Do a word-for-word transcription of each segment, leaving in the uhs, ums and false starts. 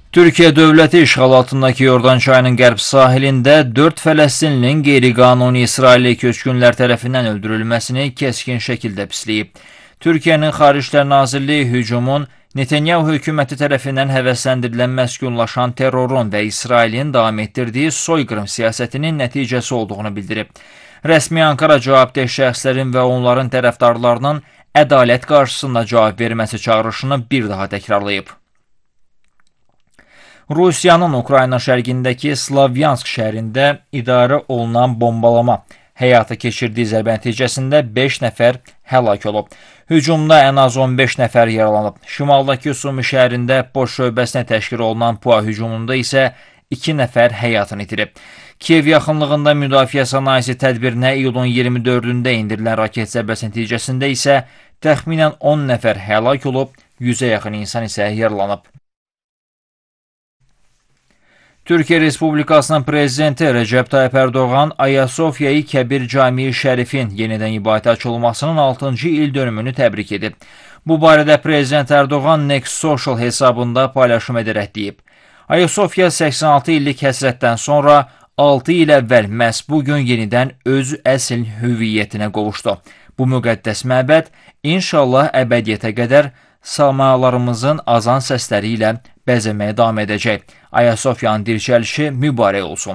Türkiye dövləti işğal altındakı Yordan çayının qərb sahilində dörd Fələstinlinin qeyri-qanuni İsrailli köçkünlər tərəfindən öldürülməsini kəskin şəkildə pisləyib. Türkiyənin Xariclər Nazirliyi hücumun Netanyahu hökuməti tərəfindən həvəsləndirilən məskunlaşan terrorun və İsrailin davam etdirdiyi soyqırım siyasətinin nəticəsi olduğunu bildirib. Rəsmi Ankara cavabdeh şəxslərin və onların tərəfdarlarının ədalət qarşısında cavab verməsi çağırışını bir daha təkrarlayıb. Rusiyanın Ukrayna şərqindəki Slavyansk şəhərində idarə olunan bombalama həyata keçirdiyi zərbə nəticəsində beş nəfər həlak olub. Hücumda ən az on beş nəfər yaralanıb. Şimaldakı Sumi şəhərində Boş şöbəsinə təşkil olunan PUA hücumunda isə iki nəfər həyatını itirib. Kiyev yaxınlığında müdafiə sənayesi tədbirinə iyulun iyirmi dördündə indirilən raket zərbəsi nəticəsində isə təxminən on nəfər həlak olub, yüzə yaxın insan isə yaralanıb. Türkiyə Respublikasının prezidenti Recep Tayyip Erdoğan Ayasofya-i Kəbir Camii Şərifin yenidən ibadətə açılmasının altıncı il dönümünü təbrik edib. Bu barədə Prezident Erdoğan Next Social hesabında paylaşım edərək deyib. Ayasofya səksən altı illik həsrətdən sonra altı il əvvəl məhz bugün yenidən öz əsl hüviyyətinə qovuşdu. Bu müqəddəs məbəd inşallah əbədiyyətə qədər samalarımızın azan səsləri ilə bəzəməyə davam edəcək. Ayasofyanın dirçəlişi mübarək olsun.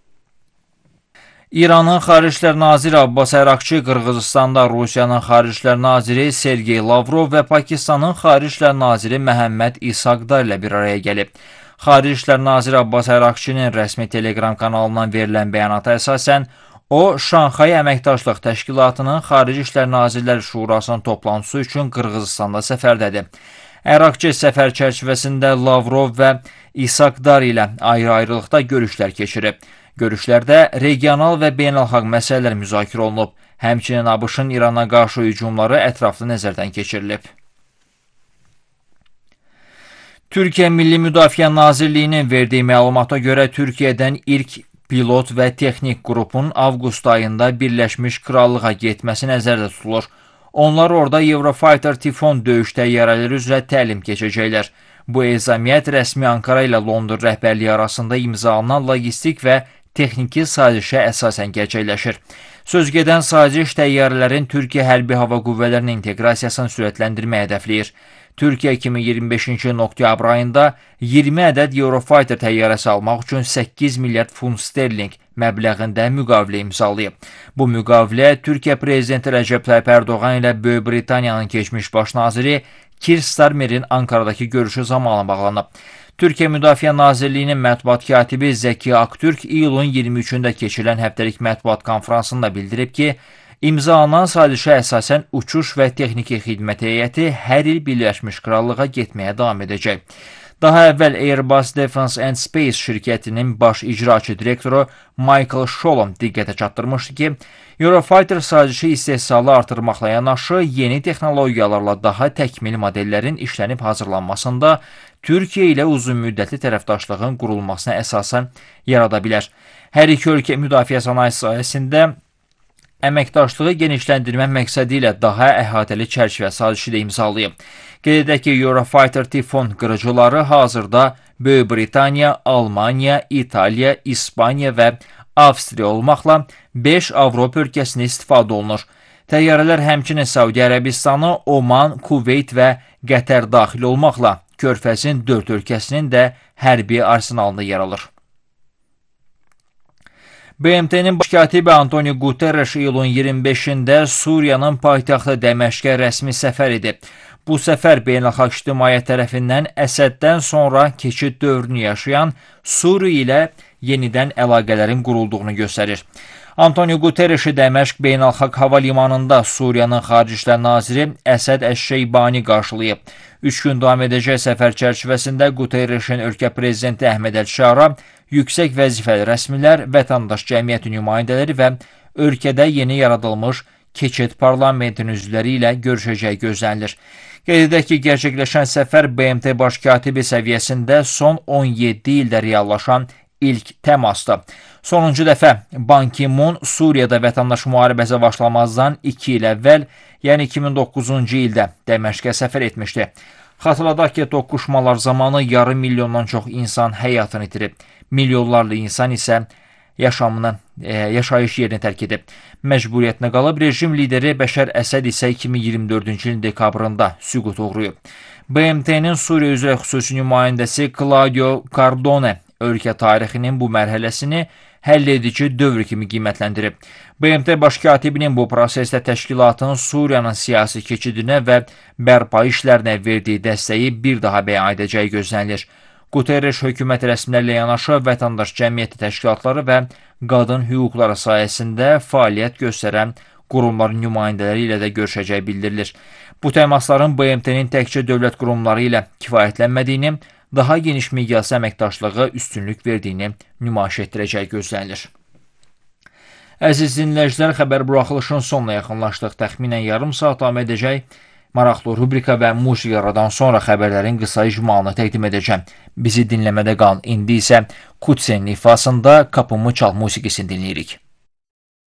İranın Xariclər Naziri Abbas Əraqçı Qırğızistanda Rusiyanın Xariclər Naziri Sergey Lavrov və Pakistanın Xariclər Naziri Məhəmməd İshaqdar ilə bir araya gəlib. Xariclər Naziri Abbas Əraqçının rəsmi Telegram kanalından verilən bəyanata əsasən, o, Şanxay Əməkdaşlıq Təşkilatının Xarici İşlər Nazirləri Şurasının toplantısı üçün Qırğızistanda səfərdədir. Əraqçı səfər çərçivəsində Lavrov və İshaqdar ilə ayrı-ayrılıqda görüşlər keçirib. Görüşlərdə regional və beynəlxalq məsələlər müzakirə olunub. Həmçinin ABŞ-ın İrana qarşı hücumları ətraflı nəzərdən keçirilib. Türkiyə Milli Müdafiə Nazirliyinin verdiyi məlumata görə Türkiyədən ilk pilot və texnik qrupun avqust ayında Birləşmiş Krallığa getməsi nəzərdə tutulur. Onlar orada Eurofighter Tifon döyüş təyyarələri üzrə təlim keçəcəklər. Bu ezamiyyət rəsmi Ankara ilə London rəhbərliyi arasında imzalanan logistik və texniki sazişə əsasən gerçəkləşir. Sözgedən saziş təyyarələrin Türkiyə Hərbi Hava Qüvvələrinin inteqrasiyasını sürətləndirməyə hədəfləyir. Türkiyə iki min iyirmi beşinci il oktyabr ayında iyirmi ədəd Eurofighter təyyarəsi almaq üçün səkkiz milyard funt sterling məbləğində müqavilə imzalayıb. Bu müqavilə Türkiyə Prezidenti Recep Tayyip Erdoğan ilə Böyük Britaniyanın keçmiş baş naziri Keir Starmerin Ankaradakı görüşü zamanı bağlanıb. Türkiyə Müdafiə Nazirliyinin mətbuat katibi Zəki Aktürk iyulun iyirmi üçündə keçirilən həftəlik mətbuat konfransında bildirib ki, İmzalanan sazişə əsasən uçuş və texniki xidmət heyəti hər il Birləşmiş Krallığa getməyə davam edəcək. Daha əvvəl Airbus Defence and Space şirkətinin baş icraçı direktoru Michael Sholom diqqətə çatdırmışdı ki, Eurofighter sazişi istehsalı artırmaqla yanaşı yeni texnologiyalarla daha təkmil modellərin işlənib hazırlanmasında Türkiyə ilə uzunmüddətli tərəfdaşlığın qurulmasına əsasən yarada bilər. Hər iki ölkə müdafiə sənayesi sayəsində əməkdaşlığı genişləndirmə məqsədi ilə daha əhatəli çərçivə sazişi də imzalayıb. Qeyd edək ki, Eurofighter Tifon qırıcıları hazırda Böyük Britaniya, Almaniya, İtaliya, İspaniya və Avstriya olmaqla beş Avropa ölkəsində istifadə olunur. Təyyarələr həmçinin Səudi Ərəbistanı, Oman, Kuveyt və Qətər daxil olmaqla Körfəzin dörd ölkəsinin də hərbi arsenalında yer alır. B M T-nin baş katibi Antonio Guterres iyulun iyirmi beşində Suriyanın paytaxtı Dəməşqə rəsmi səfər edib. Bu səfər beynəlxalq ictimaiyyət tərəfindən Əsəddən sonra keçid dövrünü yaşayan Suriya ilə yenidən əlaqələrin qurulduğunu göstərir. Antonio Guterresi Dəməşq beynəlxalq hava limanında Suriyanın Xarici İşlər Naziri Əsəd Əş-Şeybani qarşılayıb. Üç gün davam edəcək səfər çərçivəsində Guterresin ölkə prezidenti Əhməd Əl-Şara, yüksək vəzifəli rəsmilər, vətəndaş cəmiyyəti nümayəndələri və ölkədə yeni yaradılmış keçid parlamentin üzvləri ilə görüşəcəyi gözlənilir. Qeyd edək ki, gerçəkləşən səfər B M T baş katibi səviyyəsində son on yeddi ildə reallaşan ilk təmasdır. Sonuncu dəfə Ban Ki-moon Suriyada vətəndaş müharibəsə başlamazdan iki il əvvəl, yəni iki min doqquzuncu ildə Dəməşqə səfər etmişdi. Xatırladaq ki, toqquşmalar zamanı yarım milyondan çox insan həyatını itirib. Milyonlarla insan isə yaşamını, e, yaşayış yerini tərk edib. Məcburiyyətinə qalıb, rejim lideri Bəşər Əsəd isə iki min iyirmi dördüncü ilin dekabrında süqut uğrayıb. B M T-nin Suriya üzrə xüsusi nümayəndəsi Claudio Cardone ölkə tarixinin bu mərhələsini həll edici dövr kimi qiymətləndirib. B M T baş katibinin bu prosesdə təşkilatın Suriyanın siyasi keçidinə və bərpa işlərinə verdiyi dəstəyi bir daha bəyan edəcəyi gözlənilir. Guterres hökumət rəsmilərlə yanaşı vətəndaş cəmiyyəti təşkilatları və qadın hüquqları sayəsində fəaliyyət göstərən qurumların nümayəndələri ilə də görüşəcəyi bildirilir. Bu təmasların B M T-nin təkcə dövlət qurumları ilə kifayətlənmədiyini, daha geniş miqyaslı əməkdaşlığa üstünlük verdiyini nümayiş etdirəcəyi gözlənilir. Əziz dinləyicilər, xəbər buraxılışın sonuna yaxınlaşdıq. Təxminən yarım saat davam edəcək maraqlı rubrika və musiqi sonra xəbərlərin qısa icmalını təqdim edəcəm. Bizi dinləmədə qalın. İndi isə Kutsen ifasında Kapımı Çal musiqisini dinləyirik.